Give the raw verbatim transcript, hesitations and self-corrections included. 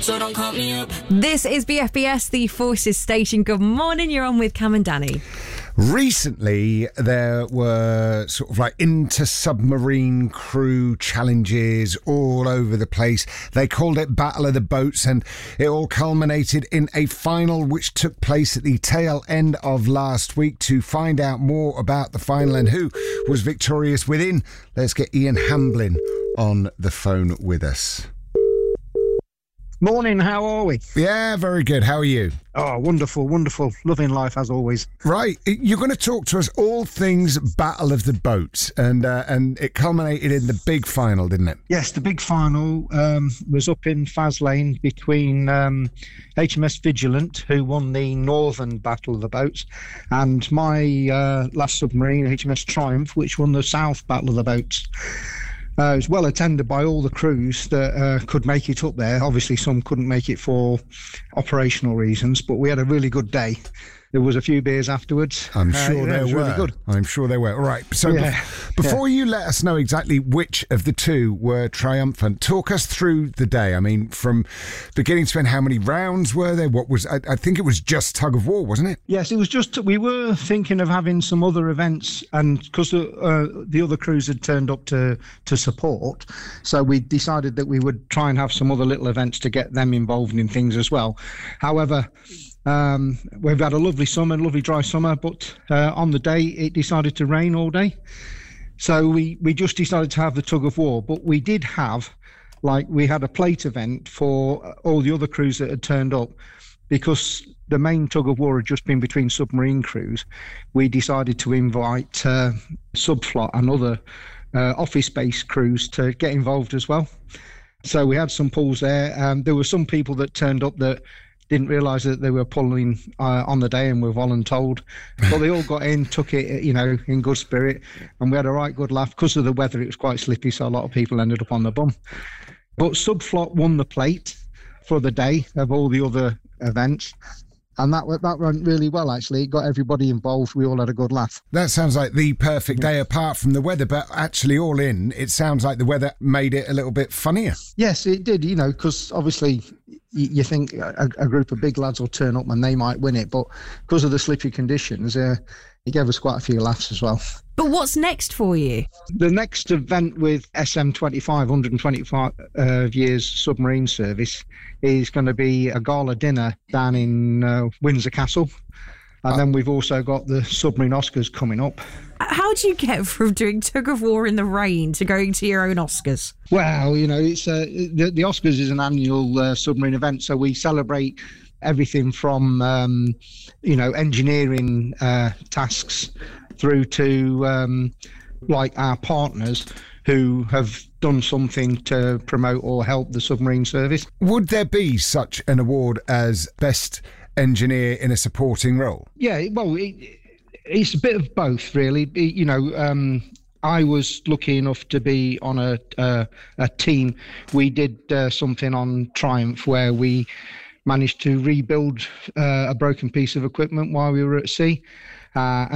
so don't call me up. This is B F B S, the Forces Station. Good morning, you're on with Cam and Danny. Recently, there were sort of like inter-submarine crew challenges all over the place. They called it Battle of the Boats, and it all culminated in a final which took place at the tail end of last week. To find out more about the final and who was victorious within, let's get Ian Hamblin on the phone with us. Morning, how are we? Yeah, very good. How are you? Oh, wonderful, wonderful. Loving life as always. Right. You're going to talk to us all things Battle of the Boats, and uh, and it culminated in the big final, didn't it? Yes, the big final um, was up in Faslane between um, H M S Vigilant, who won the Northern Battle of the Boats, and my uh, last submarine, H M S Triumph, which won the South Battle of the Boats. Uh, it was well attended by all the crews that uh, could make it up there. Obviously, some couldn't make it for operational reasons, but we had a really good day. There was a few beers afterwards. I'm uh, sure yeah, there it was were. Really good. I'm sure there were. All right. So Yeah. bef- before yeah. you let us know exactly which of the two were triumphant, talk us through the day. I mean, from beginning to end, how many rounds were there? What was? I, I think it was just tug of war, wasn't it? Yes, it was just. We were thinking of having some other events, and because the, uh, the other crews had turned up to to support, so we decided that we would try and have some other little events to get them involved in things as well. However, Um, we've had a lovely summer, lovely dry summer, but uh, on the day it decided to rain all day. So we, we just decided to have the tug of war, but we did have, like, we had a plate event for all the other crews that had turned up. Because the main tug of war had just been between submarine crews, we decided to invite uh, Subflot and other uh, office-based crews to get involved as well. So we had some pools there. Um, there were some people that turned up that didn't realise that they were pulling uh, on the day and were voluntold. But they all got in, took it, you know, in good spirit. And we had a right good laugh. Because of the weather, it was quite slippy, so a lot of people ended up on the bum. But Subflot won the plate for the day of all the other events. And that that went really well, actually. It got everybody involved. We all had a good laugh. That sounds like the perfect day apart from the weather. But actually, all in, it sounds like the weather made it a little bit funnier. Yes, it did, you know, because obviously you, you think a, a group of big lads will turn up and they might win it. But because of the slippy conditions, uh, it gave us quite a few laughs as well. But what's next for you? The next event with S M twenty-five, one hundred twenty-five uh, years submarine service, is going to be a gala dinner down in uh, Windsor Castle. And uh, then we've also got the submarine Oscars coming up. How do you get from doing tug of war in the rain to going to your own Oscars? Well, you know, it's uh, the, the Oscars is an annual uh, submarine event, so we celebrate everything from, um, you know, engineering uh, tasks through to, um, like, our partners who have done something to promote or help the submarine service. Would there be such an award as Best Engineer in a Supporting Role? Yeah, well, it, it's a bit of both, really. You know, um, I was lucky enough to be on a, uh, a team. We did uh, something on Triumph where we managed to rebuild uh, a broken piece of equipment while we were at sea. Uh,